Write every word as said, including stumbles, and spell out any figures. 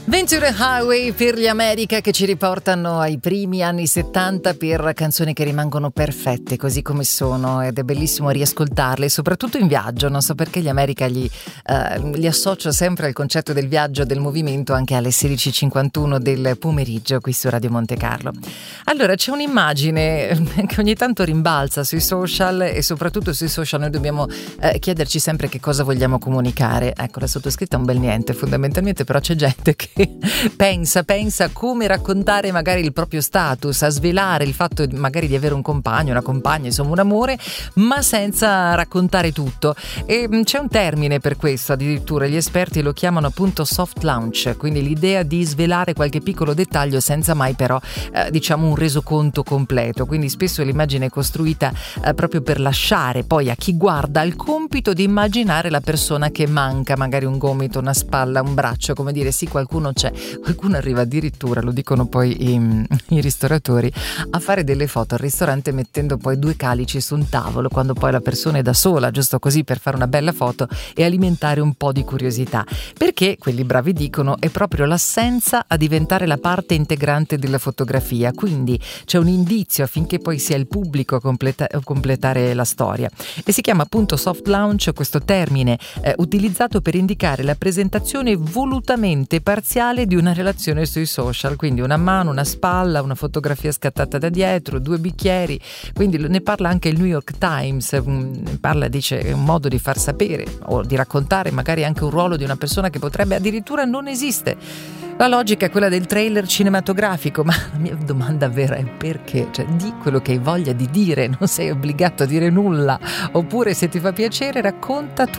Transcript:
Venture Highway per gli America, che ci riportano ai primi anni settanta per canzoni che rimangono perfette così come sono, ed è bellissimo riascoltarle, soprattutto in viaggio. Non so perché gli America li, eh, li associo sempre al concetto del viaggio, del movimento, anche alle sedici e cinquantuno del pomeriggio qui su Radio Monte Carlo. Allora, c'è un'immagine che ogni tanto rimbalza sui social, e soprattutto sui social noi dobbiamo eh, chiederci sempre che cosa vogliamo comunicare. Ecco, la sottoscritta è un bel niente fondamentalmente, però c'è gente che pensa, pensa a come raccontare magari il proprio status, a svelare il fatto magari di avere un compagno, una compagna, insomma un amore, ma senza raccontare tutto. E c'è un termine per questo, addirittura gli esperti lo chiamano appunto soft launch, quindi l'idea di svelare qualche piccolo dettaglio senza mai però eh, diciamo un resoconto completo. Quindi spesso l'immagine è costruita eh, proprio per lasciare poi a chi guarda il compito di immaginare la persona che manca, magari un gomito, una spalla, un braccio, come dire sì, qualcuno c'è. Qualcuno arriva addirittura, lo dicono poi i, i ristoratori, a fare delle foto al ristorante mettendo poi due calici su un tavolo quando poi la persona è da sola, giusto così per fare una bella foto e alimentare un po' di curiosità, perché quelli bravi dicono è proprio l'assenza a diventare la parte integrante della fotografia. Quindi c'è un indizio affinché poi sia il pubblico a, completa- a completare la storia, e si chiama appunto soft launch questo termine eh, utilizzato per indicare la presentazione volutamente parziale di una relazione sui social, quindi una mano, una spalla, una fotografia scattata da dietro, due bicchieri. Quindi ne parla anche il New York Times, ne parla, dice è un modo di far sapere o di raccontare magari anche un ruolo di una persona che potrebbe addirittura non esiste. La logica è quella del trailer cinematografico, ma la mia domanda vera è perché? Cioè, di quello che hai voglia di dire, non sei obbligato a dire nulla, oppure se ti fa piacere racconta tu